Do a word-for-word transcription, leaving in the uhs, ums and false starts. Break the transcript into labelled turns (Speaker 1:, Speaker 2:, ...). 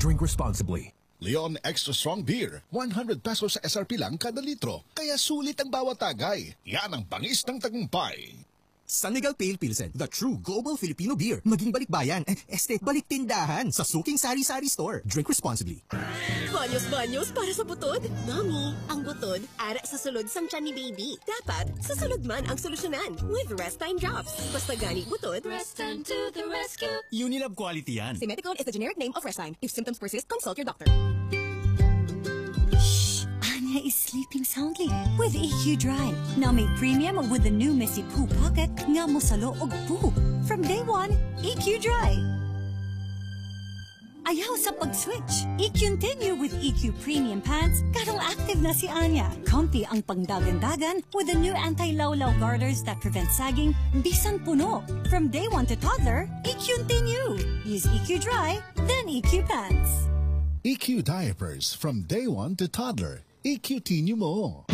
Speaker 1: Drink responsibly.
Speaker 2: Leon Extra Strong Beer, one hundred pesos sa S R P lang kada litro. Kaya sulit ang bawat tagay. Yan ang bangis ng tagumpay.
Speaker 3: San Miguel Pale Pilsen, the true global Filipino beer. Maging balikbayan, eh, este, balik tindahan sa Suking Sari Sari Store. Drink responsibly.
Speaker 4: Banyos-banyos para sa butod. Mami, ang butod, ara sa sulod sang tiyan ni baby. Dapat, sa sulod man ang solusyonan with Rest Time Drops. Basta gani butod,
Speaker 5: Rest Time to the rescue.
Speaker 6: Unilab quality yan.
Speaker 4: Simeticone is the generic name of Rest Time. If symptoms persist, consult your doctor.
Speaker 5: Anya is sleeping soundly with E Q Dry. Now made premium with the new Messy Poo Pocket nga mo sa loob poo. From day one, E Q Dry. Ayaw sa pag-switch. I-continue with E Q Premium Pants. Karong active na si Anya. Comfy ang pangdagan-dagan with the new anti-lawlaw garters that prevent sagging. Bisan puno. From day one to toddler, I-continue. Use E Q Dry, then E Q Pants.
Speaker 2: E Q Diapers from day one to toddler. E Q Tinyo mo.